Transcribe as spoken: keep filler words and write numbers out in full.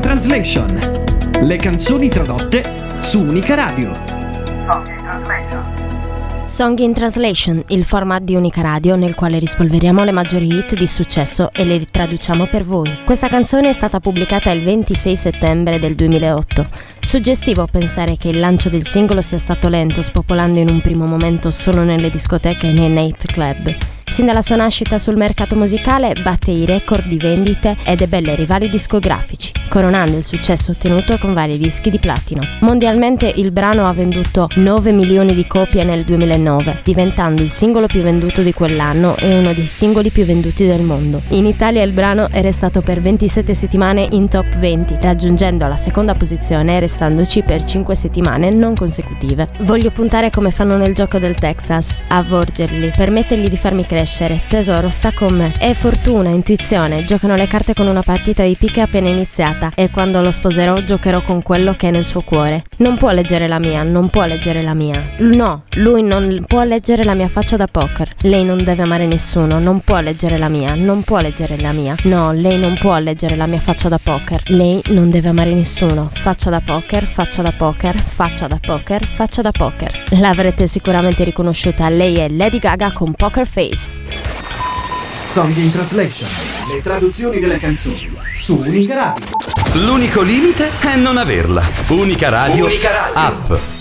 Translation. Le canzoni tradotte su Unica Radio. Song in Translation. Song in Translation, il format di Unica Radio nel quale rispolveriamo le maggiori hit di successo e le ritraduciamo per voi. Questa canzone è stata pubblicata il ventisei settembre del duemilaotto. Suggestivo pensare che il lancio del singolo sia stato lento, spopolando in un primo momento solo nelle discoteche e nei nightclub. Sin dalla sua nascita sul mercato musicale batte i record di vendite e debella i rivali discografici, coronando il successo ottenuto con vari dischi di platino. Mondialmente il brano ha venduto nove milioni di copie nel duemilanove, diventando il singolo più venduto di quell'anno e uno dei singoli più venduti del mondo. In Italia il brano è restato per ventisette settimane in top venti, raggiungendo la seconda posizione e restandoci per cinque settimane non consecutive. Voglio puntare come fanno nel gioco del Texas, avvolgerli, permettergli di farmi crescere. Tesoro, sta con me. È fortuna, intuizione, giocano le carte con una partita di picche appena iniziata e quando lo sposerò giocherò con quello che è nel suo cuore. Non può leggere la mia, non può leggere la mia. No, lui non può leggere la mia faccia da poker. Lei non deve amare nessuno, non può leggere la mia, non può leggere la mia. No, lei non può leggere la mia faccia da poker. Lei non deve amare nessuno. Faccia da poker, faccia da poker, faccia da poker, faccia da poker. L'avrete sicuramente riconosciuta, lei è Lady Gaga con Poker Face. Song in Translation. Le traduzioni delle canzoni su Unica Radio. L'unico limite è non averla. Unica Radio, Unica Radio. App.